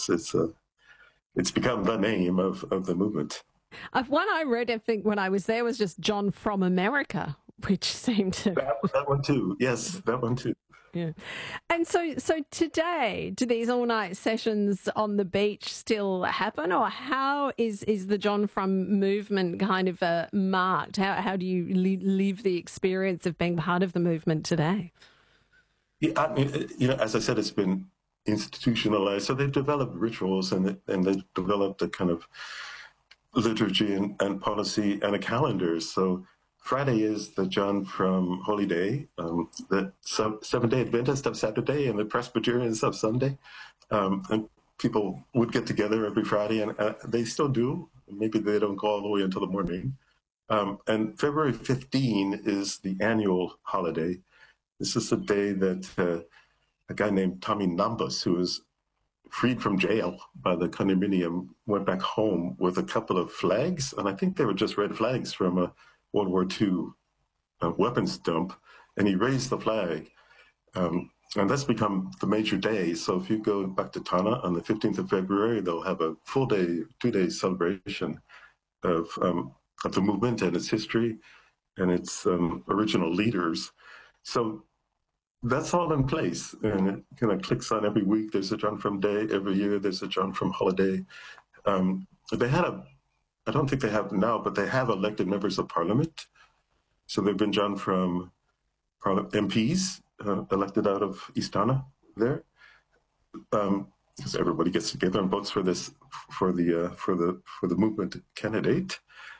It's become the name of the movement. One I read, I think, when I was there was just John from America, which seemed to... That one too. Yes, that one too. Yeah. And so today, do these all-night sessions on the beach still happen, or how is the John Frum movement kind of marked? How do you live the experience of being part of the movement today? Yeah, I mean, as I said, it's been institutionalized. So they've developed rituals and they've developed a kind of liturgy and policy and a calendar. So Friday is the John Frum Holy Day, the Seventh-day Adventists of Saturday and the Presbyterians of Sunday. And people would get together every Friday, and they still do. Maybe they don't go all the way until the morning. And February 15 is the annual holiday. This is the day that a guy named Tommy Nambus, who was freed from jail by the condominium, went back home with a couple of flags. And I think they were just red flags from a World War II weapons dump. And he raised the flag. And that's become the major day. So if you go back to Tana on the 15th of February, they'll have a full day, 2-day celebration of the movement and its history and its original leaders. So that's all in place, and it kind of clicks on every week. There's a John Frum Day. Every year there's a John Frum holiday. They had I don't think they have now, but they have elected members of parliament. So there have been John Frum MPs elected out of East Tana there, because everybody gets together and votes for the movement candidate.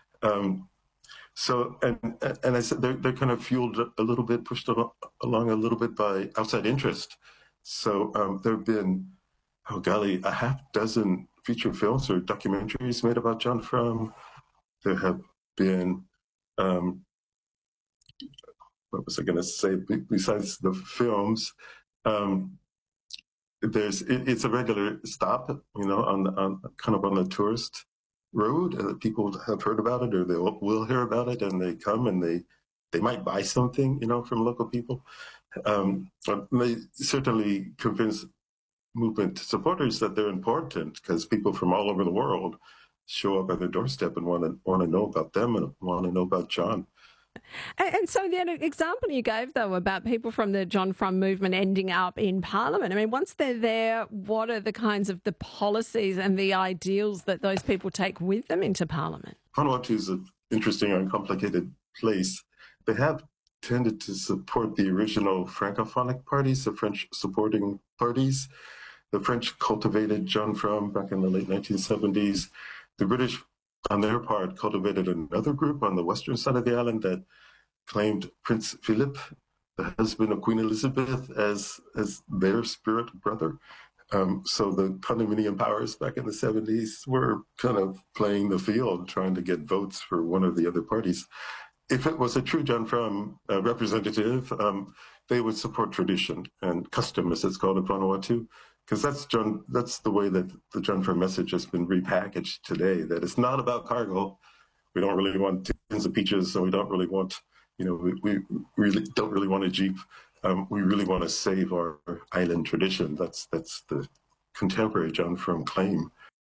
So, and I said they're kind of fueled a little bit, pushed along a little bit by outside interest. So there have been, a half dozen feature films or documentaries made about John Frum. There have been, what was I going to say? Besides the films, it's a regular stop, on kind of on the tourist road. People have heard about it, or they will hear about it, and they come and they might buy something, from local people. They certainly convince movement supporters that they're important, because people from all over the world show up at their doorstep and want to know about them and want to know about John. And so the example you gave, though, about people from the John Frum movement ending up in Parliament, I mean, once they're there, what are the kinds of the policies and the ideals that those people take with them into Parliament? Vanuatu is an interesting and complicated place. They have tended to support the original Francophonic parties, the French supporting parties. The French cultivated John Frum back in the late 1970s. The British, on their part, cultivated another group on the western side of the island that claimed Prince Philip, the husband of Queen Elizabeth, as their spirit brother. So the condominium powers back in the 70s were kind of playing the field, trying to get votes for one of the other parties. If it was a true John Frum representative, they would support tradition and custom, as it's called in Vanuatu, because that's the way that the John Frum message has been repackaged today, that it's not about cargo. We don't really want tins of peaches, and we don't really want, we really don't really want a Jeep. We really want to save our island tradition. That's the contemporary John Frum claim.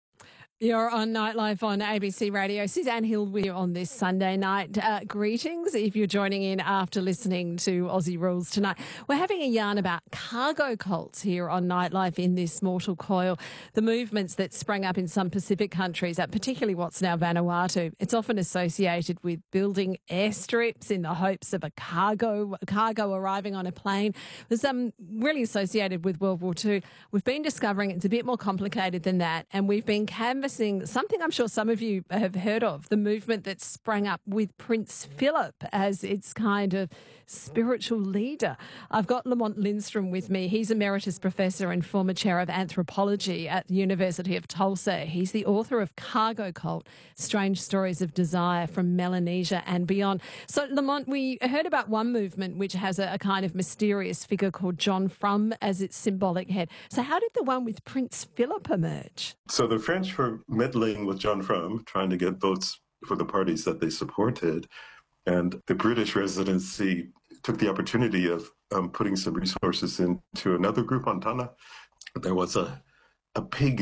You're on Nightlife on ABC Radio. Suzanne Hill with you on this Sunday night. Greetings if you're joining in after listening to Aussie Rules tonight. We're having a yarn about cargo cults here on Nightlife in this mortal coil. The movements that sprang up in some Pacific countries, particularly what's now Vanuatu. It's often associated with building airstrips in the hopes of a cargo arriving on a plane. It was really associated with World War II. We've been discovering it's a bit more complicated than that, and we've been canvassing something I'm sure some of you have heard of, the movement that sprang up with Prince Philip as its kind of spiritual leader. I've got Lamont Lindstrom with me. He's Emeritus Professor and former Chair of Anthropology at the University of Tulsa. He's the author of Cargo Cult, Strange Stories of Desire from Melanesia and Beyond. So, Lamont, we heard about one movement which has a kind of mysterious figure called John Frum as its symbolic head. So how did the one with Prince Philip emerge? So the French were meddling with John Frum, trying to get votes for the parties that they supported. And the British residency took the opportunity of putting some resources into another group on Tana. There was a pig